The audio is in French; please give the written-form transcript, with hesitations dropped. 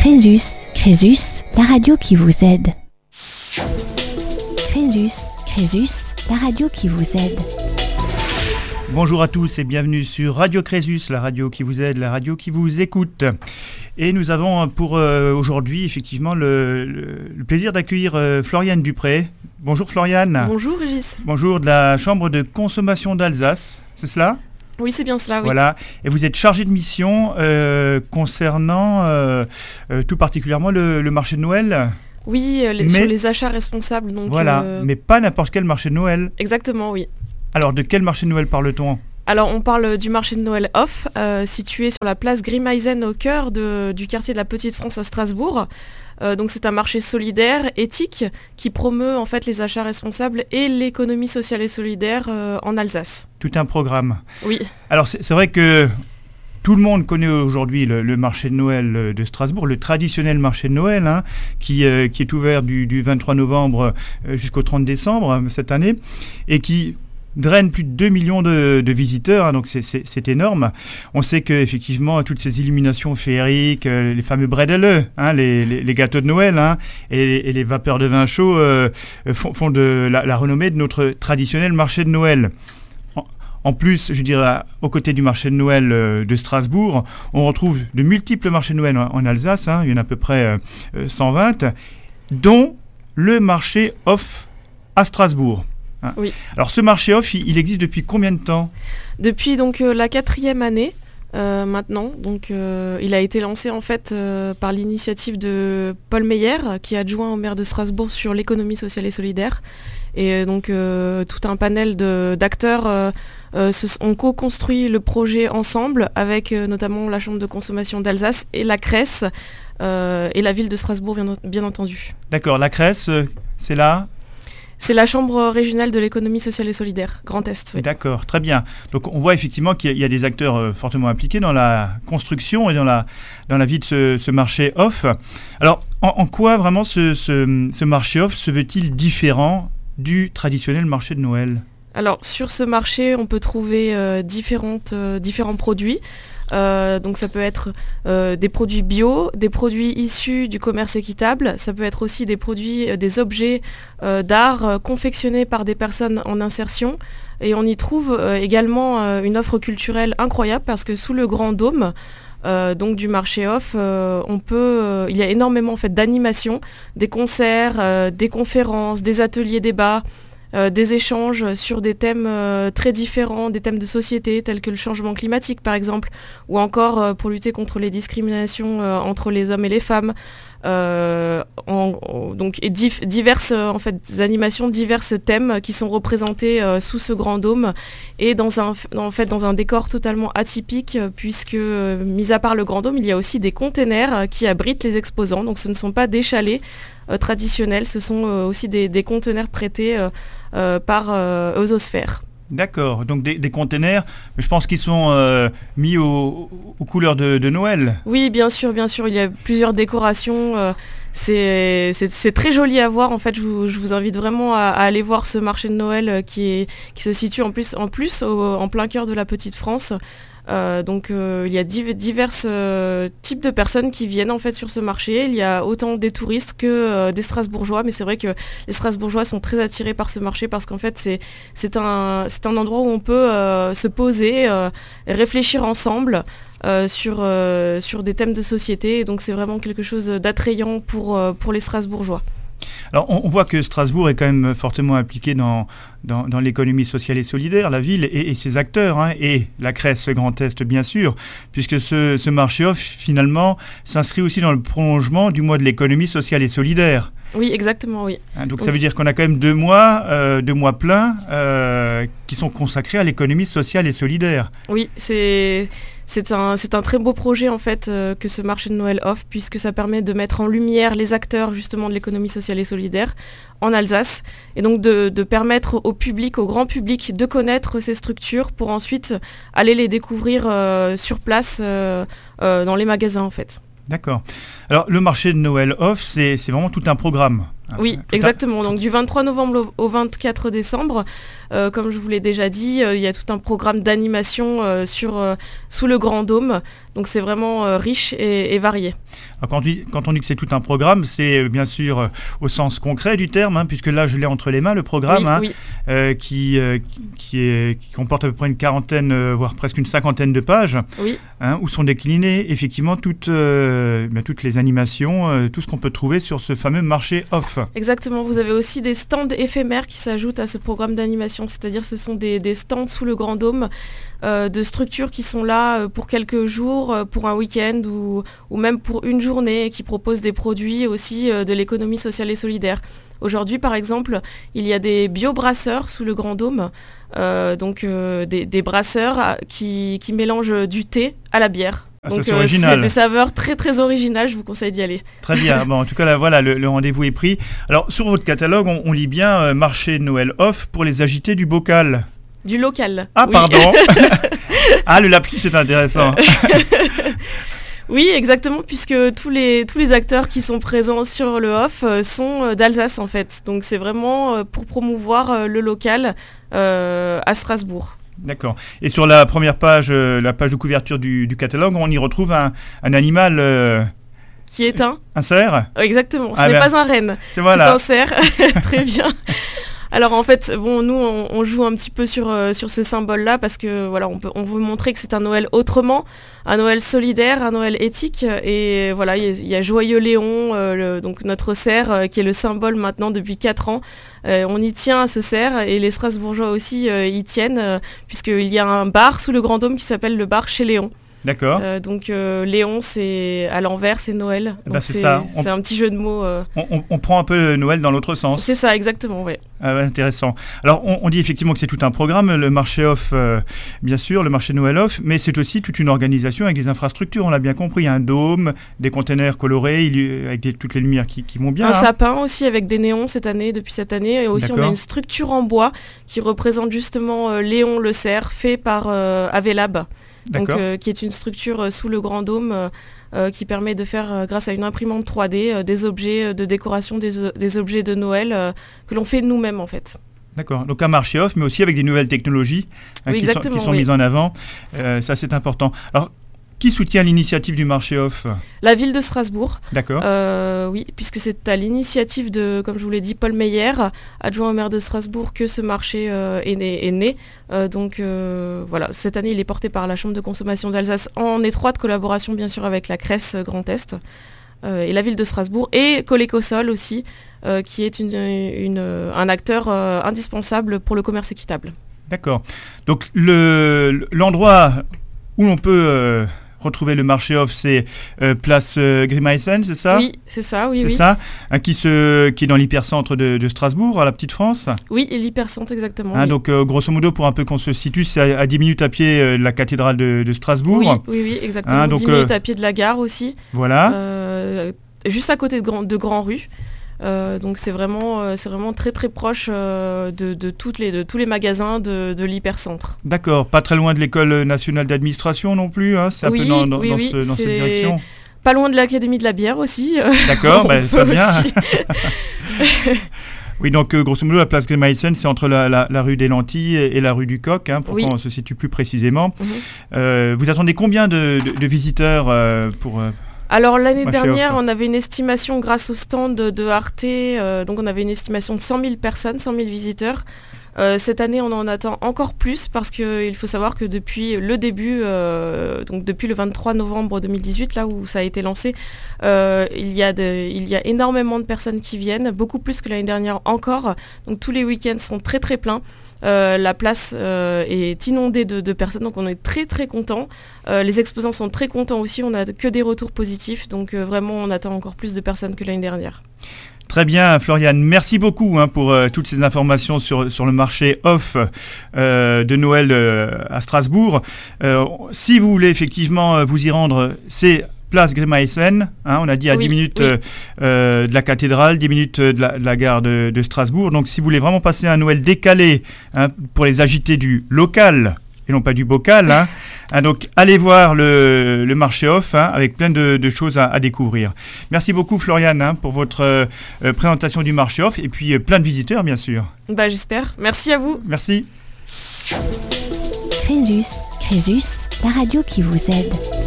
Crésus, la radio qui vous aide. Crésus, la radio qui vous aide. Bonjour à tous et bienvenue sur Radio Crésus, la radio qui vous aide, la radio qui vous écoute. Et nous avons pour aujourd'hui effectivement le plaisir d'accueillir Floriane Dupré. Bonjour Floriane. Bonjour Régis. Bonjour, de la Chambre de consommation d'Alsace, c'est cela ? Oui, c'est bien cela, oui. Voilà, et vous êtes chargé de mission concernant tout particulièrement le marché de Noël. Oui, sur les achats responsables. Donc, voilà, mais pas n'importe quel marché de Noël. Exactement, oui. Alors, de quel marché de Noël parle-t-on ? Alors, on parle du marché de Noël Off, situé sur la place Grimmeisen au cœur du quartier de la Petite France à Strasbourg. Donc, c'est un marché solidaire, éthique, qui promeut en fait les achats responsables et l'économie sociale et solidaire en Alsace. Tout un programme. Oui. Alors, c'est vrai que tout le monde connaît aujourd'hui le marché de Noël de Strasbourg, le traditionnel marché de Noël, qui est ouvert du 23 novembre jusqu'au 30 décembre cette année, et qui draine plus de 2 millions de visiteurs, donc c'est énorme. On sait qu'effectivement, toutes ces illuminations féeriques, les fameux bredele, les gâteaux de Noël, et les vapeurs de vin chaud font de la renommée de notre traditionnel marché de Noël. En plus, je dirais, aux côtés du marché de Noël de Strasbourg, on retrouve de multiples marchés de Noël en Alsace, il y en a à peu près 120, dont le marché Off à Strasbourg. Oui. Alors ce marché Off, il existe depuis combien de temps ? Depuis donc la 4e année maintenant. Donc il a été lancé en fait par l'initiative de Paul Meyer, qui est adjoint au maire de Strasbourg sur l'économie sociale et solidaire. Et donc tout un panel d'acteurs ont co-construit le projet ensemble avec notamment la Chambre de consommation d'Alsace et la CRES et la ville de Strasbourg bien entendu. D'accord, la CRES, c'est là ? C'est la Chambre régionale de l'économie sociale et solidaire, Grand Est. Oui. D'accord, très bien. Donc on voit effectivement qu'il y a des acteurs fortement impliqués dans la construction et dans la vie de ce marché Off. Alors en quoi vraiment ce marché Off se veut-il différent du traditionnel marché de Noël ? Alors sur ce marché, on peut trouver différents produits. Donc ça peut être des produits bio, des produits issus du commerce équitable, ça peut être aussi des objets d'art confectionnés par des personnes en insertion, et on y trouve également une offre culturelle incroyable parce que sous le grand dôme donc du marché Off, il y a énormément en fait d'animations, des concerts, des conférences, des ateliers débats, des échanges sur des thèmes très différents, des thèmes de société tels que le changement climatique par exemple, ou encore pour lutter contre les discriminations entre les hommes et les femmes. Diverses animations, divers thèmes qui sont représentés sous ce grand dôme et dans un décor totalement atypique puisque mis à part le grand dôme, il y a aussi des containers qui abritent les exposants. Donc ce ne sont pas des chalets traditionnels, ce sont aussi des conteneurs prêtés par Eusosphère. D'accord, donc des containers, je pense qu'ils sont mis aux couleurs de Noël. Oui, bien sûr, il y a plusieurs décorations, c'est très joli à voir. En fait, je vous invite vraiment à aller voir ce marché de Noël qui se situe en plus en plein cœur de la Petite France. Il y a divers types de personnes qui viennent en fait sur ce marché. Il y a autant des touristes que des Strasbourgeois, mais c'est vrai que les Strasbourgeois sont très attirés par ce marché parce qu'en fait c'est un endroit où on peut se poser et réfléchir ensemble sur des thèmes de société, et donc c'est vraiment quelque chose d'attrayant pour les Strasbourgeois. Alors on voit que Strasbourg est quand même fortement impliqué dans l'économie sociale et solidaire, la ville et ses acteurs, et la CRES Grand Est bien sûr, puisque ce marché Off finalement s'inscrit aussi dans le prolongement du mois de l'économie sociale et solidaire. Oui, exactement, oui. Donc ça veut dire qu'on a quand même 2 mois pleins qui sont consacrés à l'économie sociale et solidaire. Oui, c'est un très beau projet en fait que ce marché de Noël Off, puisque ça permet de mettre en lumière les acteurs justement de l'économie sociale et solidaire en Alsace, et donc de permettre au grand public de connaître ces structures pour ensuite aller les découvrir sur place dans les magasins en fait. D'accord. Alors le marché de Noël Off, c'est vraiment tout un programme. Oui, exactement. Donc du 23 novembre au 24 décembre, comme je vous l'ai déjà dit, il y a tout un programme d'animation sous le Grand Dôme. Donc c'est vraiment riche et varié. Alors, quand on dit que c'est tout un programme, c'est bien sûr au sens concret du terme, puisque là je l'ai entre les mains, le programme, qui comporte à peu près une quarantaine, voire presque une cinquantaine de pages, où sont déclinées effectivement toutes les animations, tout ce qu'on peut trouver sur ce fameux marché off. Exactement, vous avez aussi des stands éphémères qui s'ajoutent à ce programme d'animation, c'est-à-dire ce sont des stands sous le Grand Dôme, de structures qui sont là pour quelques jours, pour un week-end ou même pour une journée, qui proposent des produits aussi de l'économie sociale et solidaire. Aujourd'hui, par exemple, il y a des bio-brasseurs sous le Grand Dôme, des brasseurs qui mélangent du thé à la bière. Donc c'est des saveurs très très originales, je vous conseille d'y aller. Très bien, bon, en tout cas là, voilà, le rendez-vous est pris. Alors sur votre catalogue, on lit bien marché de Noël off pour les agités du bocal. Du local. Ah oui. Pardon. Ah, le lapsus c'est intéressant. Oui, exactement, puisque tous les acteurs qui sont présents sur le off sont d'Alsace en fait. Donc c'est vraiment pour promouvoir le local à Strasbourg. D'accord. Et sur la première page, la page de couverture du catalogue, on y retrouve un animal... qui est un cerf. Exactement, ce n'est pas un renne, c'est un cerf. Très bien. Alors en fait, nous on joue un petit peu sur ce symbole-là parce que voilà, on veut montrer que c'est un Noël autrement, un Noël solidaire, un Noël éthique. Et voilà, il y a Joyeux Léon, donc notre cerf, qui est le symbole maintenant depuis 4 ans. On y tient à ce cerf et les Strasbourgeois aussi y tiennent, puisqu'il y a un bar sous le Grand Dôme qui s'appelle le bar chez Léon. D'accord. Léon, c'est à l'envers, c'est Noël. Donc c'est ça. C'est un petit jeu de mots. On prend un peu Noël dans l'autre sens. C'est ça, exactement, oui. Intéressant. Alors, on dit effectivement que c'est tout un programme, le marché off, bien sûr, le marché Noël off, mais c'est aussi toute une organisation avec des infrastructures, on l'a bien compris, un dôme, des containers colorés, avec toutes les lumières qui vont bien. Un sapin aussi avec des néons depuis cette année. Et aussi, on a une structure en bois qui représente justement Léon le cerf, fait par Avelab. Donc, qui est une structure sous le Grand Dôme qui permet de faire, grâce à une imprimante 3D, des objets de décoration, des objets de Noël que l'on fait nous-mêmes en fait. D'accord, donc un marché off, mais aussi avec des nouvelles technologies qui sont mises en avant. Ça, c'est important. Alors, qui soutient l'initiative du marché off ? La ville de Strasbourg. D'accord. Oui, puisque c'est à l'initiative de, comme je vous l'ai dit, Paul Meyer, adjoint au maire de Strasbourg, que ce marché est né. Voilà, cette année, il est porté par la Chambre de consommation d'Alsace en étroite collaboration, bien sûr, avec la Cresse Grand Est et la ville de Strasbourg, et Colécosol aussi, qui est un acteur indispensable pour le commerce équitable. D'accord. Donc, l'endroit où l'on peut... retrouver le marché off, c'est place Grimeissen, c'est ça ? Oui, c'est ça, oui. C'est ça, qui est dans l'hypercentre de Strasbourg, à la Petite France. Oui, et l'hypercentre, exactement. Oui. Donc, grosso modo, pour un peu qu'on se situe, c'est à 10 minutes à pied de la cathédrale de Strasbourg. Oui, exactement. 10 minutes à pied de la gare aussi. Voilà. Juste à côté de Grand Rue. Donc c'est vraiment très très proche de tous les magasins de l'hypercentre. D'accord, pas très loin de l'école nationale d'administration non plus, c'est un peu dans cette direction. Pas loin de l'Académie de la bière aussi. D'accord, très bien. Oui, donc grosso modo, la place Grimeissen, c'est entre la rue des Lentilles et la rue du Coq, pour qu'on se situe plus précisément. Vous attendez combien de visiteurs pour... Alors l'année dernière, on avait une estimation grâce au stand de Arte, donc on avait une estimation de 100 000 personnes, 100 000 visiteurs. Cette année, on en attend encore plus parce qu'il faut savoir que depuis le début, donc depuis le 23 novembre 2018, là où ça a été lancé, il y a énormément de personnes qui viennent, beaucoup plus que l'année dernière encore. Donc tous les week-ends sont très très pleins. La place est inondée de personnes, donc on est très très contents. Les exposants sont très contents aussi, on n'a que des retours positifs, donc vraiment on attend encore plus de personnes que l'année dernière. Très bien, Floriane, merci beaucoup pour toutes ces informations sur le marché off de Noël à Strasbourg. Si vous voulez effectivement vous y rendre, c'est place Grimeissen, on a dit à 10 minutes de la cathédrale, 10 minutes de la gare de Strasbourg. Donc si vous voulez vraiment passer un Noël décalé pour les agités du local et non pas du bocal. Donc allez voir le marché off avec plein de choses à découvrir. Merci beaucoup Floriane pour votre présentation du marché off et puis plein de visiteurs bien sûr. J'espère. Merci à vous. Merci. Crésus, la radio qui vous aide.